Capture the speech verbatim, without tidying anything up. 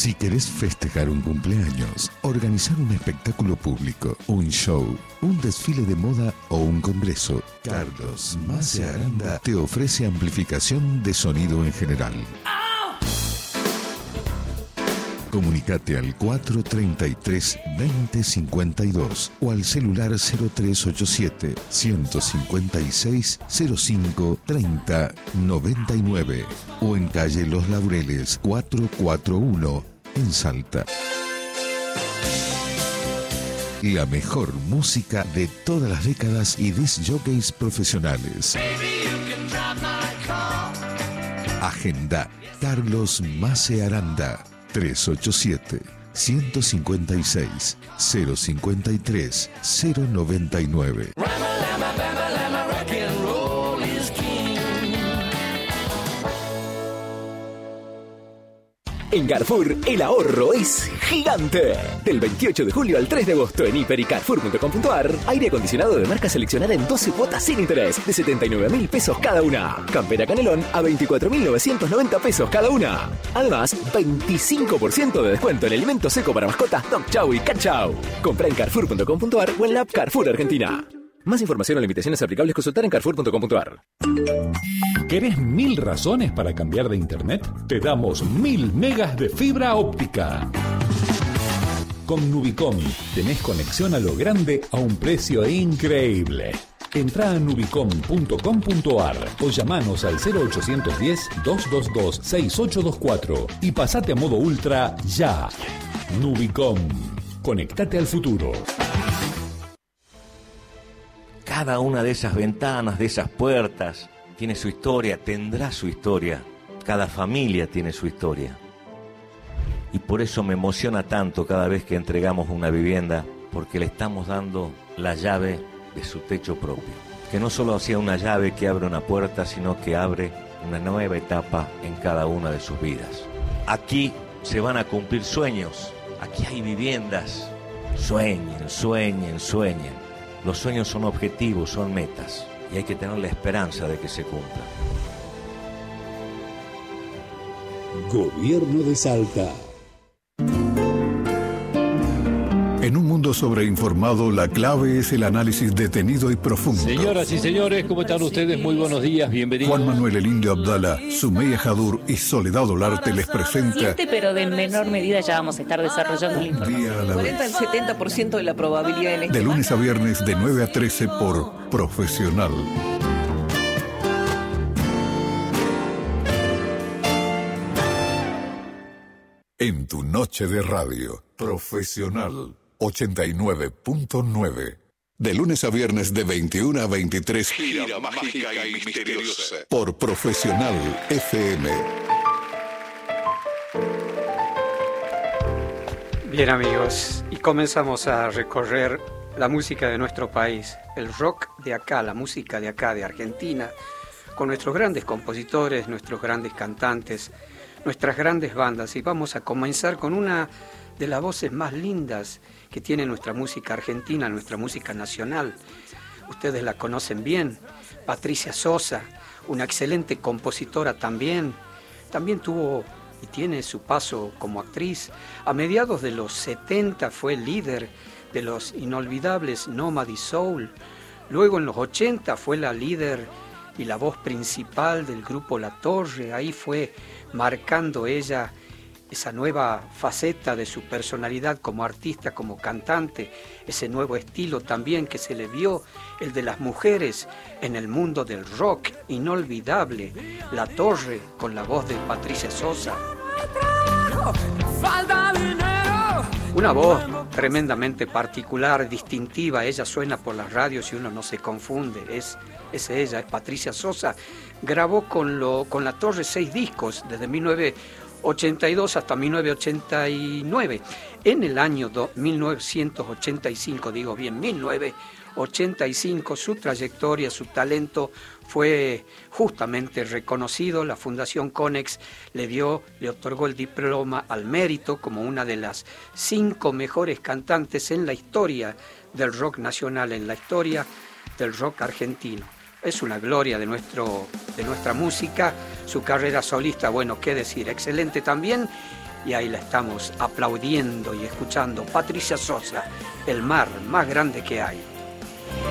Si querés festejar un cumpleaños, organizar un espectáculo público, un show, un desfile de moda o un congreso, Carlos Mase Aranda te ofrece amplificación de sonido en general. Comunicate al cuatro treinta y tres, veinte cincuenta y dos o al celular cero tres ochenta y siete, ciento cincuenta y seis, cero cinco, treinta, noventa y nueve o en calle Los Laureles cuatrocientos cuarenta y uno en Salta. La mejor música de todas las décadas y disc jockeys profesionales. Agenda Carlos Mase Aranda. tres ocho siete, ciento cincuenta y seis, cero cincuenta y tres, cero noventa y nueve. En Carrefour, el ahorro es gigante. Del veintiocho de julio al tres de agosto en hiper y carrefour punto com punto ar, aire acondicionado de marca seleccionada en doce cuotas sin interés de setenta y nueve mil pesos cada una. Campera Canelón a veinticuatro mil novecientos noventa pesos cada una. Además, veinticinco por ciento de descuento en alimento seco para mascotas Dog Chow y Cat Chow. Compra en carrefour punto com punto ar o en la app Carrefour Argentina. Más información o limitaciones aplicables consultar en carrefour punto com punto ar. ¿Querés mil razones para cambiar de internet? Te damos mil megas de fibra óptica. Con Nubicom tenés conexión a lo grande a un precio increíble. Entrá a nubicom punto com punto ar o llamanos al cero ochocientos diez, doscientos veintidós, sesenta y ocho veinticuatro y pasate a modo ultra ya. Nubicom. Conectate al futuro. Cada una de esas ventanas, de esas puertas, tiene su historia, tendrá su historia. Cada familia tiene su historia. Y por eso me emociona tanto cada vez que entregamos una vivienda, porque le estamos dando la llave de su techo propio. Que no solo sea una llave que abre una puerta, sino que abre una nueva etapa en cada una de sus vidas. Aquí se van a cumplir sueños, aquí hay viviendas. Sueñen, sueñen, sueñen. Los sueños son objetivos, son metas, y hay que tener la esperanza de que se cumplan. Gobierno de Salta. En un mundo sobreinformado, la clave es el análisis detenido y profundo. Señoras y señores, ¿cómo están ustedes? Muy buenos días, bienvenidos. Juan Manuel El Indio Abdala, Sumeya Jadur y Soledad Olarte les presenta... Siete, pero de menor medida ya vamos a estar desarrollando la información. Día a la vez. cuarenta al setenta por ciento de la probabilidad en este De lunes a viernes de nueve a trece por Profesional. En tu noche de radio, Profesional ochenta y nueve punto nueve. De lunes a viernes de veintiuno a veintitrés. Gira, Gira mágica, mágica y misteriosa. Por Profesional F M. Bien, amigos, y comenzamos a recorrer la música de nuestro país, el rock de acá, la música de acá, de Argentina, con nuestros grandes compositores, nuestros grandes cantantes, nuestras grandes bandas. Y vamos a comenzar con una de las voces más lindas que tiene nuestra música argentina, nuestra música nacional. Ustedes la conocen bien, Patricia Sosa, una excelente compositora también. También tuvo y tiene su paso como actriz. A mediados de los setenta fue líder de los inolvidables Nomad Soul. Luego en los ochenta fue la líder y la voz principal del grupo La Torre. Ahí fue marcando ella esa nueva faceta de su personalidad como artista, como cantante, ese nuevo estilo también que se le vio, el de las mujeres en el mundo del rock, inolvidable. La Torre con la voz de Patricia Sosa. Una voz tremendamente particular, distintiva. Ella suena por las radios y uno no se confunde. Es, es ella, es Patricia Sosa. Grabó con, lo, con La Torre seis discos desde mil novecientos ochenta y dos hasta mil novecientos ochenta y nueve. En el año do, mil novecientos ochenta y cinco, digo bien, mil novecientos ochenta y cinco, su trayectoria, su talento fue justamente reconocido. La Fundación Conex le dio, le otorgó el diploma al mérito como una de las cinco mejores cantantes en la historia del rock nacional, en la historia del rock argentino. Es una gloria de, nuestro, de nuestra música. Su carrera solista, bueno, qué decir, excelente también. y ahí la estamos aplaudiendo y escuchando. Patricia Sosa, el mar más grande que hay.